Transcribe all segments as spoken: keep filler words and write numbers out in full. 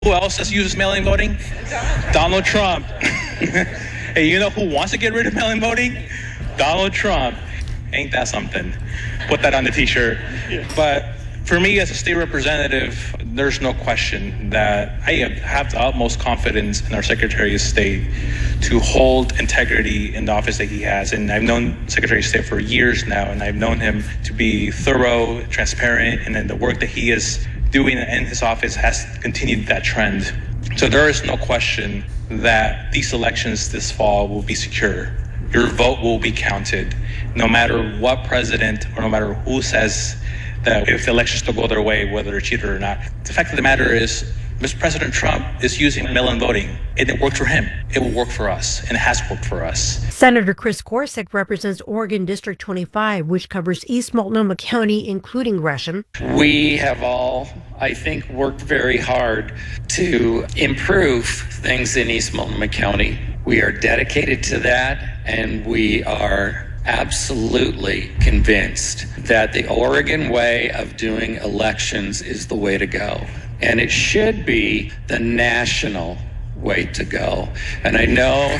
Who else has used mail-in voting? Donald Trump. Hey, you know who wants to get rid of mail-in voting? Donald Trump. Ain't that something? Put that on the t-shirt. But for me as a state representative, there's no question that I have the utmost confidence in our Secretary of State to hold integrity in the office that he has. And I've known Secretary of State for years now, and I've known him to be thorough, transparent, and then the work that he is doing in his office has continued that trend. So there is no question that these elections this fall will be secure. Your vote will be counted, no matter what president or no matter who says that if the elections don't go their way, whether they're cheated or not. The fact of the matter is, Mister President Trump is using mail-in voting. It didn't work for him. It will work for us, and it has worked for us. Senator Chris Gorsuch represents Oregon District twenty-five, which covers East Multnomah County, including Gresham. We have all, I think, worked very hard to improve things in East Multnomah County. We are dedicated to that, and we are absolutely convinced that the Oregon way of doing elections is the way to go. And it should be the national way to go. And I know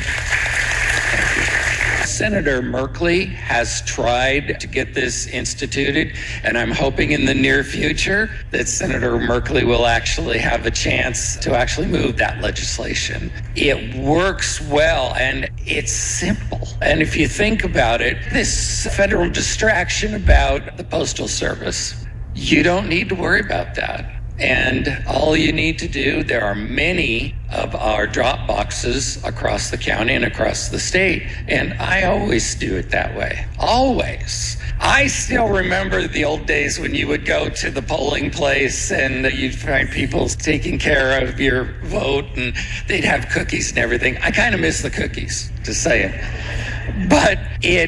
Senator Merkley has tried to get this instituted, and I'm hoping in the near future that Senator Merkley will actually have a chance to actually move that legislation. It works well, and it's simple. And if you think about it, this federal distraction about the Postal Service, you don't need to worry about that. And all you need to do, there are many of our drop boxes across the county and across the state. And I always do it that way. Always. I still remember the old days when you would go to the polling place and you'd find people taking care of your vote and they'd have cookies and everything. I kind of miss the cookies, just saying. But it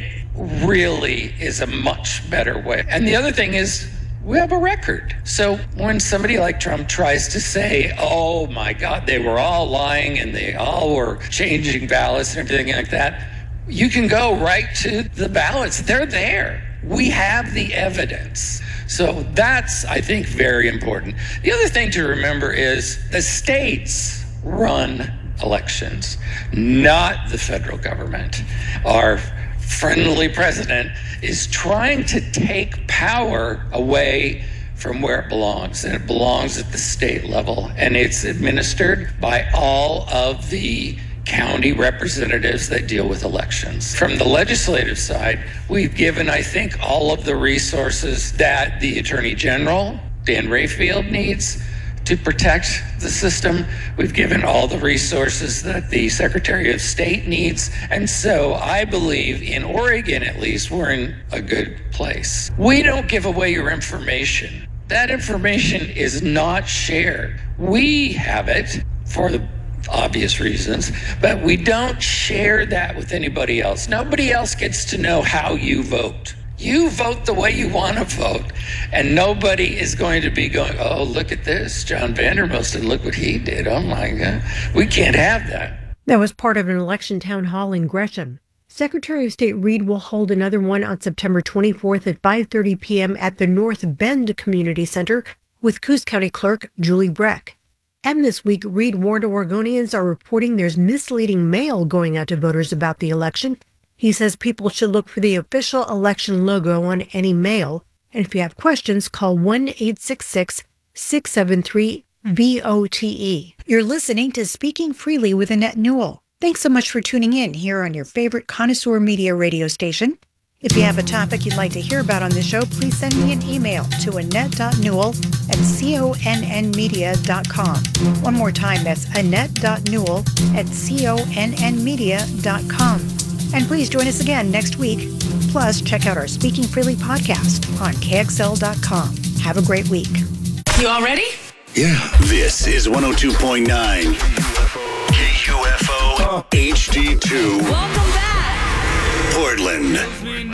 really is a much better way. And the other thing is, we have a record. So when somebody like Trump tries to say, oh my God, they were all lying and they all were changing ballots and everything like that, you can go right to the ballots. They're there. We have the evidence. So that's, I think, very important. The other thing to remember is the states run elections, not the federal government. Our friendly president is trying to take power away from where it belongs, and it belongs at the state level, and it's administered by all of the county representatives that deal with elections. From the legislative side, we've given, I think, all of the resources that the Attorney General, Dan Rayfield, needs to protect the system. We've given all the resources that the Secretary of State needs. And so I believe in Oregon, at least, we're in a good place. We don't give away your information. That information is not shared. We have it for the obvious reasons, but we don't share that with anybody else. Nobody else gets to know how you vote. You vote the way you want to vote, and nobody is going to be going, oh, look at this, John Vandermosten, and look what he did. Oh, my God. We can't have that. That was part of an election town hall in Gresham. Secretary of State Reed will hold another one on September twenty-fourth at five thirty p.m. at the North Bend Community Center with Coos County Clerk Julie Breck. And this week, Reed warned Oregonians are reporting there's misleading mail going out to voters about the election. He says people should look for the official election logo on any mail. And if you have questions, call one eight six six, six seven three, V O T E. You're listening to Speaking Freely with Annette Newell. Thanks so much for tuning in here on your favorite Connoisseur Media radio station. If you have a topic you'd like to hear about on the show, please send me an email to annette dot newell at conn media dot com. One more time, that's annette dot newell at conn media dot com. And please join us again next week. Plus, check out our Speaking Freely podcast on K X L dot com. Have a great week. You all ready? Yeah. This is one oh two point nine K U F O H D two. Welcome back. Portland.